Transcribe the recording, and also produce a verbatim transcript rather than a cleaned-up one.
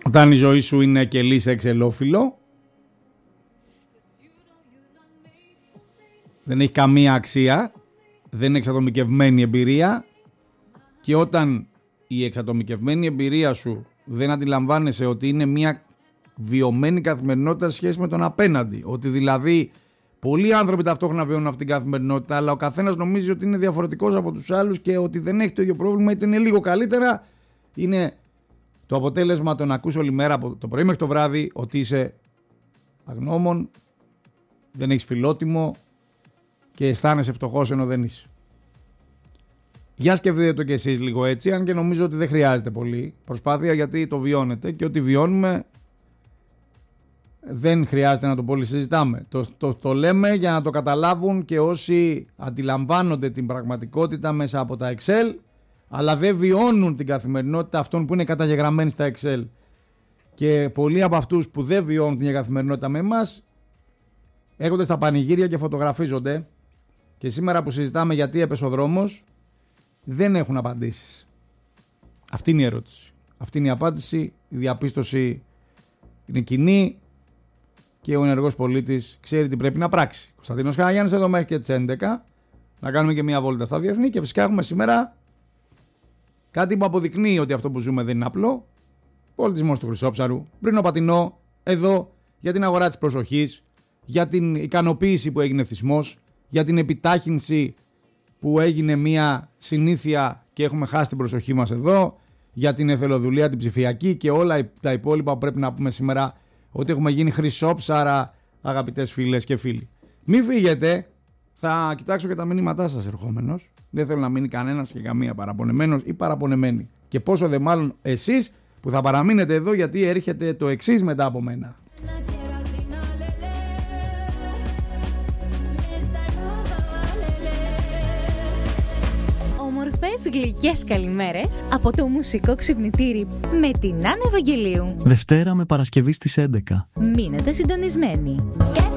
Όταν η ζωή σου είναι κελί σε εξελόφυλλο, δεν έχει καμία αξία, δεν είναι εξατομικευμένη εμπειρία, και όταν η εξατομικευμένη εμπειρία σου δεν αντιλαμβάνεσαι ότι είναι μια βιωμένη καθημερινότητα σε σχέση με τον απέναντι, ότι δηλαδή πολλοί άνθρωποι ταυτόχρονα βιώνουν αυτήν την καθημερινότητα, αλλά ο καθένας νομίζει ότι είναι διαφορετικός από τους άλλους και ότι δεν έχει το ίδιο πρόβλημα, είτε είναι λίγο καλύτερα, είναι το αποτέλεσμα το να ακούς όλη μέρα από το πρωί μέχρι το βράδυ ότι είσαι αγνώμων, δεν έχεις φιλότιμο και αισθάνεσαι φτωχός ενώ δεν είσαι. Για σκεφτείτε το κι εσείς λίγο έτσι, αν και νομίζω ότι δεν χρειάζεται πολύ προσπάθεια, γιατί το βιώνετε και ό,τι βιώνουμε δεν χρειάζεται να το πολύ συζητάμε. Το, το, το λέμε για να το καταλάβουν και όσοι αντιλαμβάνονται την πραγματικότητα μέσα από τα Excel, αλλά δεν βιώνουν την καθημερινότητα αυτών που είναι καταγεγραμμένοι στα Excel. Και πολλοί από αυτούς που δεν βιώνουν την καθημερινότητα με εμάς έρχονται στα πανηγύρια και φωτογραφίζονται, και σήμερα που συζητάμε γιατί έπεσε ο δρόμος δεν έχουν απαντήσεις. Αυτή είναι η ερώτηση. Αυτή είναι η απάντηση. Η διαπίστωση είναι κοινή και ο ενεργός πολίτης ξέρει τι πρέπει να πράξει. Κωνσταντίνος Καραγιάννης εδώ μέχρι και τις έντεκα. Να κάνουμε και μια βόλτα στα διεθνή, και φυσικά έχουμε σήμερα κάτι που αποδεικνύει ότι αυτό που ζούμε δεν είναι απλό. Πολιτισμός του Χρυσόψαρου, Μπρίνο Πατινό, εδώ για την αγορά της προσοχής, για την ικανοποίηση που έγινε εθισμός, για την επιτάχυνση που έγινε μια συνήθεια και έχουμε χάσει την προσοχή μας εδώ, για την εθελοδουλεία την ψηφιακή και όλα τα υπόλοιπα που πρέπει να πούμε σήμερα ότι έχουμε γίνει Χρυσόψαρα, αγαπητές φίλες και φίλοι. Μην φύγετε, θα κοιτάξω και τα μηνύματά σας ερχόμενος. Δεν θέλω να μείνει κανένας και καμία παραπονεμένος ή παραπονεμένη. Και πόσο δε μάλλον εσείς που θα παραμείνετε εδώ, γιατί έρχεται το εξής μετά από μένα. Ομορφές γλυκές καλημέρες από το μουσικό ξυπνητήρι με την Άννα Ευαγγελίου. Δευτέρα με Παρασκευή στις έντεκα. Μείνετε συντονισμένοι.